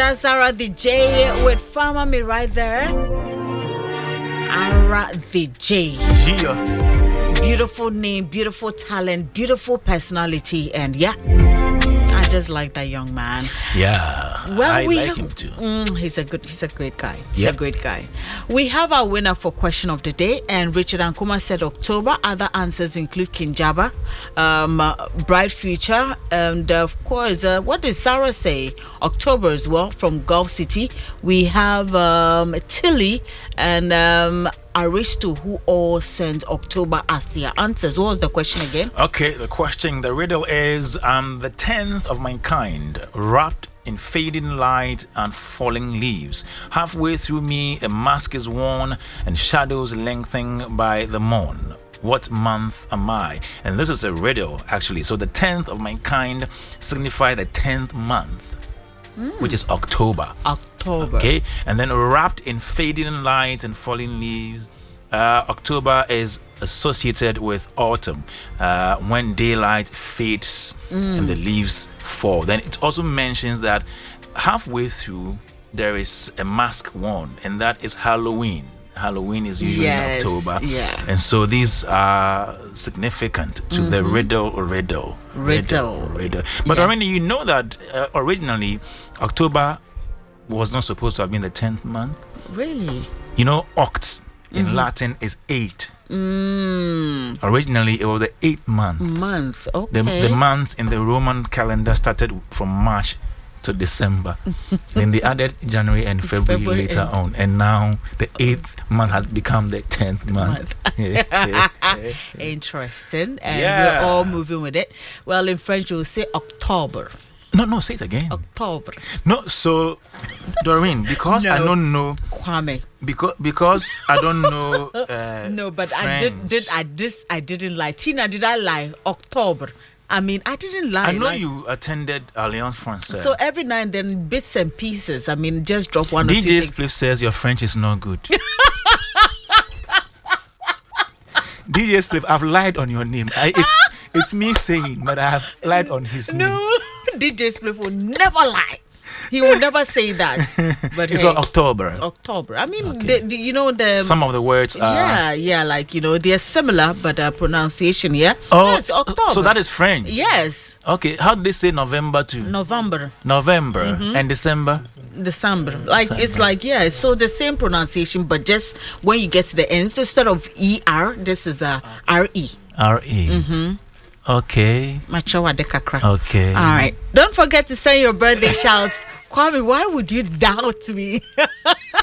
That's Ara the J with Farmer Me right there. Ara the J. Beautiful name, beautiful talent, beautiful personality, and yeah, I just like that young man. Yeah, well, I like him too. He's a great guy. He's a great guy. We have our winner for question of the day, and Richard Ankuma said October. Other answers include Kinjaba, Bright Future, and of course, what did Sarah say? October as well from Gulf City. We have Tilly and Aristo, who all sent October as their answers. What was the question again? Okay, the riddle is the 10th of mankind, wrapped in fading light and falling leaves. Halfway through me, a mask is worn and shadows lengthen by the morn. What month am I? And this is a riddle, actually. So the 10th of mankind signify the 10th month, which is October. Okay, and then wrapped in fading light and falling leaves. October is associated with autumn, when daylight fades and the leaves fall. Then it also mentions that halfway through there is a mask worn, and that is Halloween. Halloween is usually in October, and so these are significant to the riddle. But already you know that originally October was not supposed to have been the 10th month. Really? You know, oct in Latin is 8. Originally, it was the 8th month. Okay. The months in the Roman calendar started from March to December. Then they added January and February later on. And now the 8th month has become the 10th month. Interesting. And we're all moving with it. Well, in French, we'll say October. No, say it again. October. No, so Doreen, because I don't know Kwame. Because I don't know no, but French. I didn't lie. Tina, did I lie? October. I mean, I didn't lie. I know you attended Alliance Française. So every now and then, bits and pieces. I mean, just drop one or two DJ things. Spliff says your French is not good. DJ Spliff, I've lied on your name. It's me saying, but I have lied on his name. No, DJ Spliff will never lie. He will never say that. But it's October. I mean, the some of the words are... Yeah, like, they're similar, but pronunciation, Oh, yes, October. So that is French? Yes. Okay, how do they say November too? November. And December? December. It's like, so the same pronunciation, but just when you get to the end, instead of ER, this is a RE. RE. Okay. Okay. All right. Don't forget to send your birthday shouts. Kwame, why would you doubt me?